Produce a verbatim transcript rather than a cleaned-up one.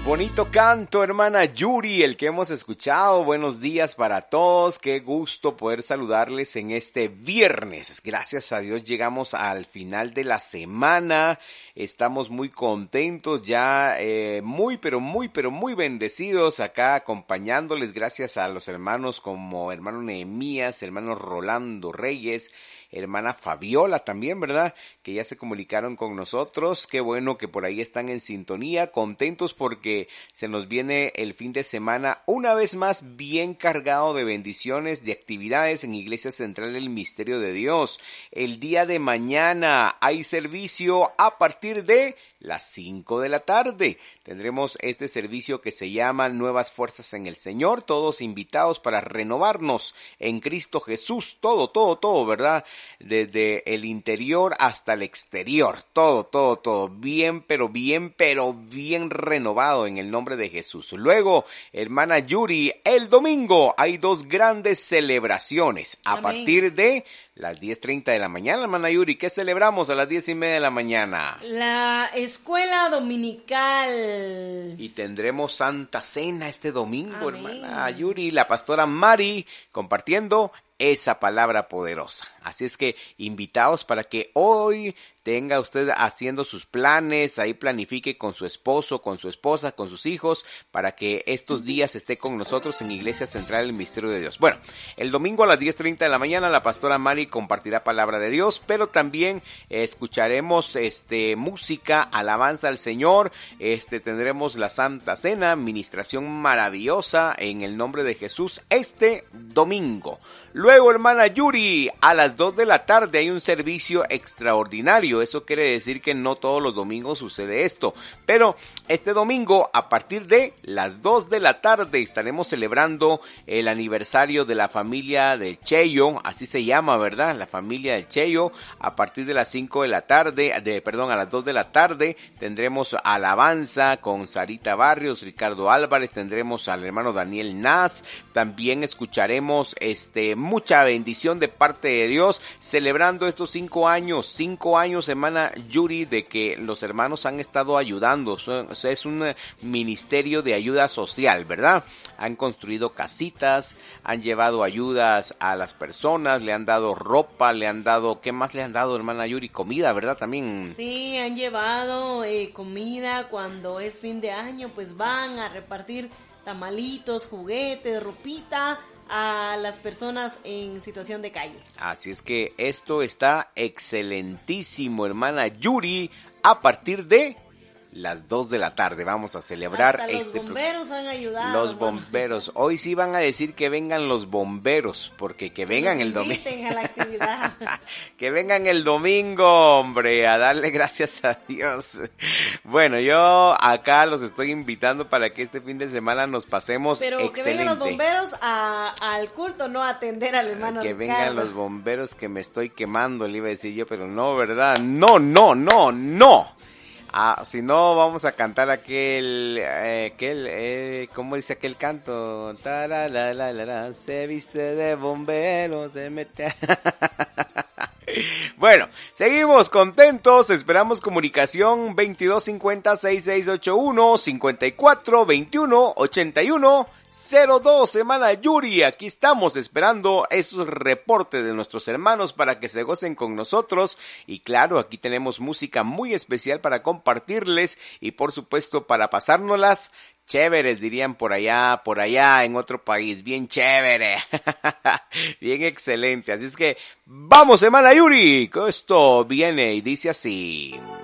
Bonito canto, hermana Yuri, el que hemos escuchado. Buenos días para todos. Qué gusto poder saludarles en este viernes. Gracias a Dios llegamos al final de la semana. Estamos muy contentos ya, eh, muy, pero muy, pero muy bendecidos acá acompañándoles. Gracias a los hermanos como hermano Nehemías, hermano Rolando Reyes, hermana Fabiola también, ¿verdad? Que ya se comunicaron con nosotros. Qué bueno que por ahí están en sintonía, contentos porque se nos viene el fin de semana una vez más bien cargado de bendiciones, de actividades en Iglesia Central del Misterio de Dios. El día de mañana hay servicio a partir de las cinco de la tarde. Tendremos este servicio que se llama Nuevas Fuerzas en el Señor, todos invitados para renovarnos en Cristo Jesús, todo, todo, todo, ¿verdad? Desde el interior hasta el exterior, todo, todo, todo, bien, pero bien, pero bien renovado en el nombre de Jesús. Luego, hermana Yuri, el domingo hay dos grandes celebraciones a Amén. Partir de las diez treinta de la mañana, hermana Yuri. ¿Qué celebramos a las diez y media de la mañana? La escuela dominical. Y tendremos Santa Cena este domingo, Amén. Hermana Yuri, la pastora Mari, compartiendo esa palabra poderosa. Así es que invitaos para que hoy tenga usted haciendo sus planes, ahí planifique con su esposo, con su esposa, con sus hijos, para que estos días esté con nosotros en Iglesia Central del Misterio de Dios. Bueno, el domingo a las diez treinta de la mañana la pastora Mari compartirá palabra de Dios, pero también eh, escucharemos este música, alabanza al Señor, este tendremos la Santa Cena, administración maravillosa en el nombre de Jesús este domingo. Luego, hermana Yuri, a las dos de la tarde hay un servicio extraordinario. Eso quiere decir que no todos los domingos sucede esto, pero este domingo a partir de las dos de la tarde estaremos celebrando el aniversario de la familia del Cheyo, así se llama, ¿verdad? La familia del Cheyo. A partir de las cinco de la tarde, de perdón, a las dos de la tarde tendremos alabanza con Sarita Barrios, Ricardo Álvarez, tendremos al hermano Daniel Naz, también escucharemos este mucha bendición de parte de Dios celebrando estos cinco años, cinco años, hermana Yuri, de que los hermanos han estado ayudando. O sea, es un ministerio de ayuda social, ¿verdad? Han construido casitas, han llevado ayudas a las personas, le han dado ropa, le han dado, ¿qué más le han dado, hermana Yuri? Comida, ¿verdad? También. Sí, han llevado eh, comida cuando es fin de año, pues van a repartir tamalitos, juguetes, ropita a las personas en situación de calle. Así es que esto está excelentísimo, hermana Yuri, a partir de las dos de la tarde vamos a celebrar. Hasta este los bomberos han ayudado. Los hermano. bomberos. Hoy sí van a decir que vengan los bomberos, porque que vengan el domingo. A la actividad. Que vengan el domingo, hombre, a darle gracias a Dios. Bueno, yo acá los estoy invitando para que este fin de semana nos pasemos Pero excelente. que vengan los bomberos a, al culto, no a atender al hermano Que Ricardo. vengan los bomberos que me estoy quemando, le iba a decir yo, pero no, ¿verdad? No, no, no, no. Ah, si no, vamos a cantar aquel, eh, aquel, eh, ¿cómo dice aquel canto? Taralalalala, se viste de bombero, se mete. Bueno, seguimos contentos, esperamos comunicación veintidós cincuenta, sesenta y seis ochenta y uno, cincuenta y cuatro veintiuno ochenta y uno cero dos, hermana Yuri, aquí estamos esperando esos reportes de nuestros hermanos para que se gocen con nosotros y claro, aquí tenemos música muy especial para compartirles y por supuesto para pasárnoslas chéveres, dirían por allá, por allá en otro país, bien chévere, bien excelente, así es que vamos, hermana Yuri, que esto viene y dice así.